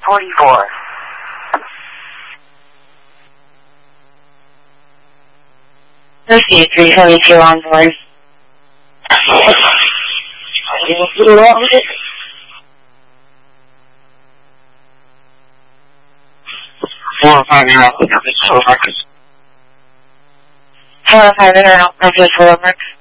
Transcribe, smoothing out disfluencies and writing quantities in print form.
44. Proceed 322 on board. Hello, 5 Alpha, Four Mark.